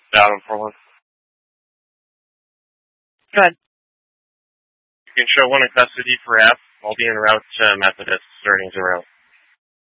Down for one. Good. You can show one in custody for F. I'll be en route to Methodist starting 0.